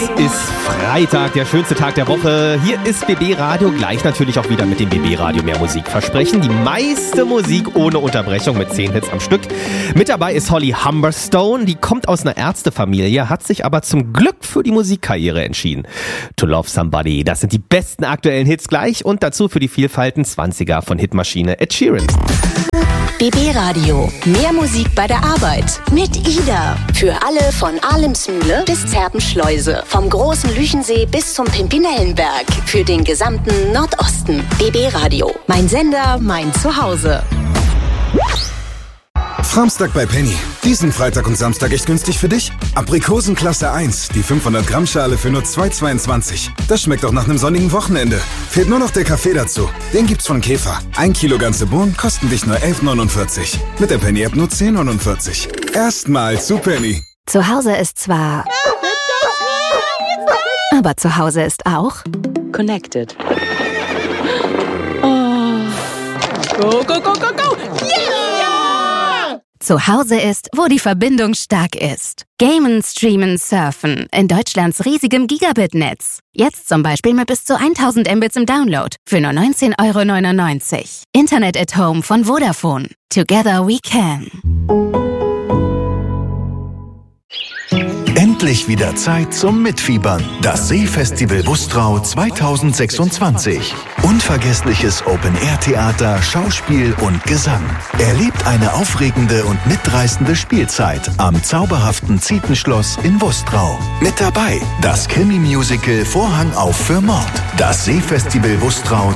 ist Freitag, der schönste Tag der Woche. Hier ist BB Radio, gleich natürlich auch wieder mit dem BB Radio mehr Musik versprechen. Die meiste Musik ohne Unterbrechung mit 10 Hits am Stück. Mit dabei ist Holly Humberstone, die kommt aus einer Ärztefamilie, hat sich aber zum Glück für die Musikkarriere entschieden. To Love Somebody, das sind die besten aktuellen Hits gleich und dazu für die Vielfalten 20er von Hitmaschine Ed Sheeran. BB Radio. Mehr Musik bei der Arbeit. Mit Ida. Für alle von Alemsmühle bis Zerpenschleuse. Vom großen Lüchensee bis zum Pimpinellenberg. Für den gesamten Nordosten. BB Radio. Mein Sender, mein Zuhause. Samstag bei Penny. Diesen Freitag und Samstag echt günstig für dich. Aprikosen Klasse 1, die 500 Gramm Schale für nur 2,22. Das schmeckt auch nach einem sonnigen Wochenende. Fehlt nur noch der Kaffee dazu. Den gibt's von Käfer. 1 Kilo ganze Bohnen kosten dich nur 11,49. Mit der Penny-App nur 10,49. Erstmal zu Penny. Zu Hause ist zwar... aber zu Hause ist auch... Connected. Oh. Go, go, go, go, go! Yeah! Zu Hause ist, wo die Verbindung stark ist. Gamen, streamen, surfen. In Deutschlands riesigem Gigabit-Netz. Jetzt zum Beispiel mit bis zu 1000 Mbits im Download. Für nur 19,99 €. Internet at Home von Vodafone. Together we can. Endlich wieder Zeit zum Mitfiebern. Das Seefestival Wustrau 2026. Unvergessliches Open-Air-Theater, Schauspiel und Gesang. Erlebt eine aufregende und mitreißende Spielzeit am zauberhaften Zietenschloss in Wustrau. Mit dabei das Krimi-Musical Vorhang auf für Mord. Das Seefestival Wustrau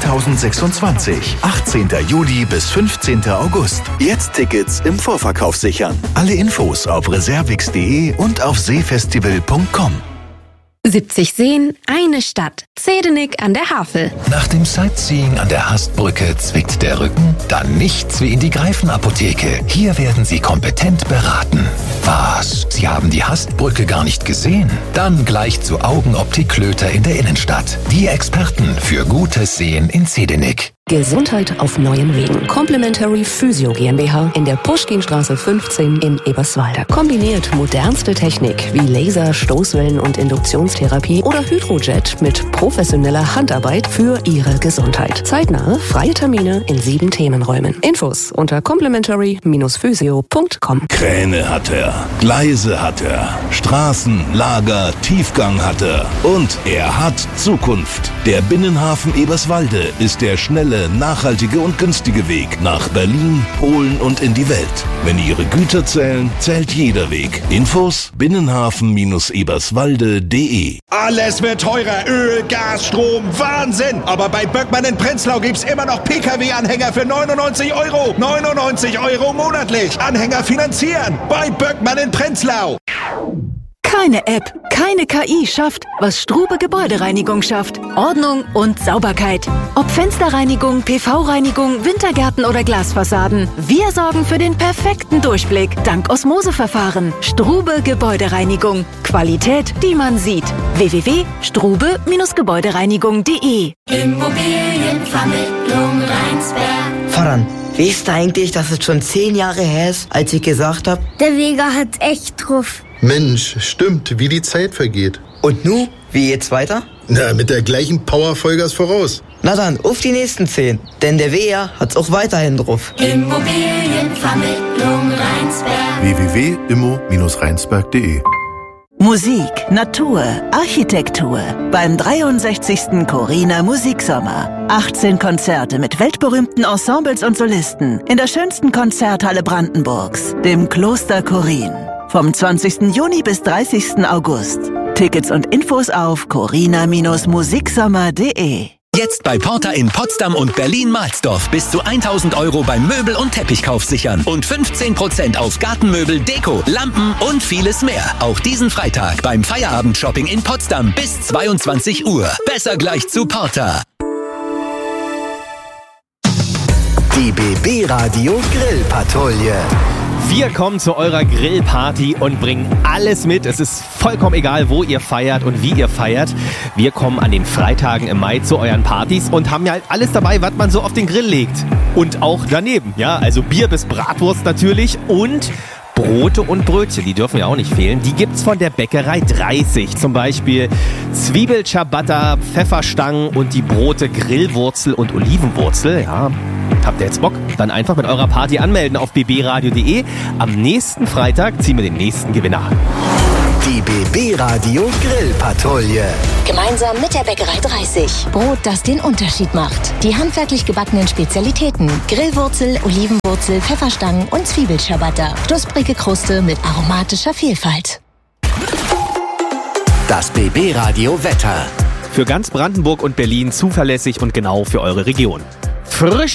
2026. 18. Juli bis 15. August. Jetzt Tickets im Vorverkauf sichern. Alle Infos auf reservix.de und auf seefestival.com. 70 Seen, eine Stadt. Zedenik an der Havel. Nach dem Sightseeing an der Hastbrücke zwickt der Rücken? Dann nichts wie in die Greifenapotheke. Hier werden Sie kompetent beraten. Was? Sie haben die Hastbrücke gar nicht gesehen? Dann gleich zu Augenoptik Klöter in der Innenstadt. Die Experten für gutes Sehen in Zedenik. Gesundheit auf neuen Wegen. Complementary Physio GmbH in der Puschkinstraße 15 in Eberswalde. Kombiniert modernste Technik wie Laser, Stoßwellen und Induktionstherapie oder Hydrojet mit professioneller Handarbeit für Ihre Gesundheit. Zeitnahe, freie Termine in 7 Themenräumen. Infos unter complementary-physio.com. Kräne hat er, Gleise hat er, Straßen, Lager, Tiefgang hat er und er hat Zukunft. Der Binnenhafen Eberswalde ist der schnelle, nachhaltige und günstige Weg nach Berlin, Polen und in die Welt. Wenn Ihre Güter zählen, zählt jeder Weg. Infos binnenhafen-eberswalde.de. Alles wird teurer. Öl, Gas, Strom, Wahnsinn. Aber bei Böckmann in Prenzlau gibt's immer noch PKW-Anhänger für 99 €. 99 € monatlich. Anhänger finanzieren. Bei Böckmann in Prenzlau. Keine App, keine KI schafft, was Strube Gebäudereinigung schafft. Ordnung und Sauberkeit. Ob Fensterreinigung, PV-Reinigung, Wintergärten oder Glasfassaden. Wir sorgen für den perfekten Durchblick. Dank Osmoseverfahren. Strube Gebäudereinigung. Qualität, die man sieht. www.strube-gebäudereinigung.de. Immobilienvermittlung Rheinsberg. Vater, weißt du eigentlich, dass es schon 10 Jahre her ist, als ich gesagt habe? Der Vega hat echt drauf. Mensch, stimmt, wie die Zeit vergeht. Und nu, wie geht's weiter? Na, mit der gleichen Power Vollgas voraus. Na dann, auf die nächsten 10, denn der Vega hat's auch weiterhin drauf. Immobilienvermittlung Rheinsberg. www.immo-rheinsberg.de. Musik, Natur, Architektur beim 63. Corina Musiksommer. 18 Konzerte mit weltberühmten Ensembles und Solisten in der schönsten Konzerthalle Brandenburgs, dem Kloster Chorin. Vom 20. Juni bis 30. August. Tickets und Infos auf corina-musiksommer.de. Jetzt bei Porta in Potsdam und Berlin-Mahlsdorf bis zu 1.000 € beim Möbel- und Teppichkauf sichern und 15% auf Gartenmöbel, Deko, Lampen und vieles mehr. Auch diesen Freitag beim Feierabend-Shopping in Potsdam bis 22 Uhr. Besser gleich zu Porta. Die BB Radio Grillpatrouille. Wir kommen zu eurer Grillparty und bringen alles mit. Es ist vollkommen egal, wo ihr feiert und wie ihr feiert. Wir kommen an den Freitagen im Mai zu euren Partys und haben ja halt alles dabei, was man so auf den Grill legt. Und auch daneben, ja, also Bier bis Bratwurst natürlich und Brote und Brötchen, die dürfen ja auch nicht fehlen. Die gibt's von der Bäckerei 30. Zum Beispiel Zwiebel-Ciabatta, Pfefferstangen und die Brote Grillwurzel und Olivenwurzel. Ja, habt ihr jetzt Bock? Dann einfach mit eurer Party anmelden auf bbradio.de. Am nächsten Freitag ziehen wir den nächsten Gewinner. Die BB Radio Grillpatrouille. Gemeinsam mit der Bäckerei 30. Brot, das den Unterschied macht. Die handwerklich gebackenen Spezialitäten. Grillwurzel, Olivenwurzel, Pfefferstangen und Zwiebel-Ciabatta. Knusprige Kruste mit aromatischer Vielfalt. Das BB Radio Wetter. Für ganz Brandenburg und Berlin zuverlässig und genau für eure Region. Frisch